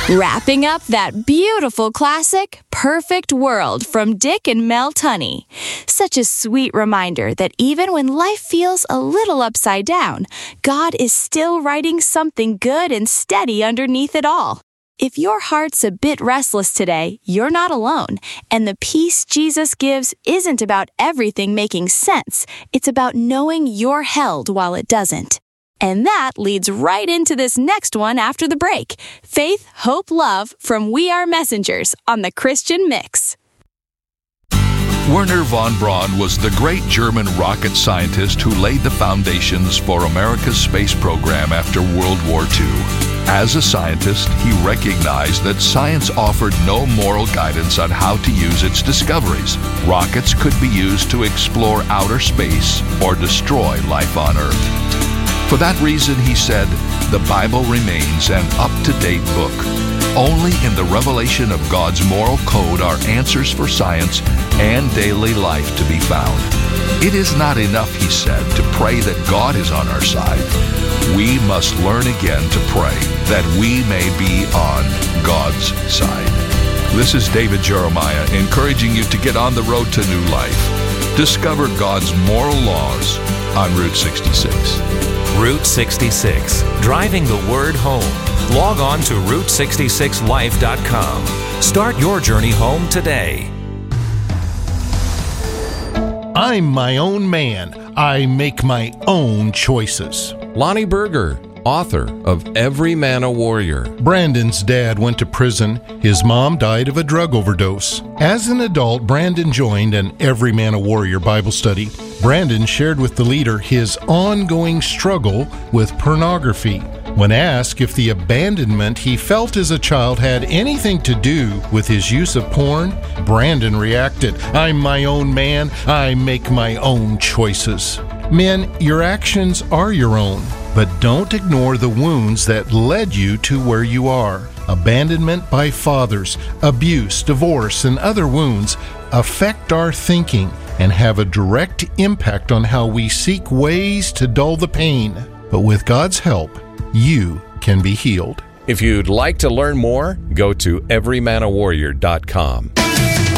Wrapping up that beautiful classic, Perfect World from Dick and Mel Tunney. Such a sweet reminder that even when life feels a little upside down, God is still writing something good and steady underneath it all. If your heart's a bit restless today, you're not alone. And the peace Jesus gives isn't about everything making sense. It's about knowing you're held while it doesn't. And that leads right into this next one after the break. Faith, Hope, Love from We Are Messengers on the Christian Mix. Wernher von Braun was the great German rocket scientist who laid the foundations for America's space program after World War II. As a scientist, he recognized that science offered no moral guidance on how to use its discoveries. Rockets could be used to explore outer space or destroy life on Earth. For that reason, he said, the Bible remains an up-to-date book. Only in the revelation of God's moral code are answers for science and daily life to be found. It is not enough, he said, to pray that God is on our side. We must learn again to pray that we may be on God's side. This is David Jeremiah encouraging you to get on the road to new life. Discover God's moral laws on Route 66. Route 66, driving the word home. Log on to Route66Life.com. Start your journey home today. I'm my own man. I make my own choices. Lonnie Berger, author of Every Man a Warrior. Brandon's dad went to prison. His mom died of a drug overdose. As an adult, Brandon joined an Every Man a Warrior Bible study. Brandon shared with the leader his ongoing struggle with pornography. When asked if the abandonment he felt as a child had anything to do with his use of porn, Brandon reacted, I'm my own man. I make my own choices. Men, your actions are your own, but don't ignore the wounds that led you to where you are. Abandonment by fathers, abuse, divorce, and other wounds affect our thinking and have a direct impact on how we seek ways to dull the pain. But with God's help, you can be healed. If you'd like to learn more, go to everymanawarrior.com.